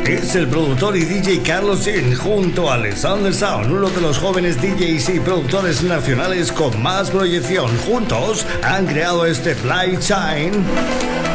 Es el productor y DJ Carlos Sin junto a Alexander Sound, uno de los jóvenes DJs y productores nacionales con más proyección. Juntos han creado este Blind Shine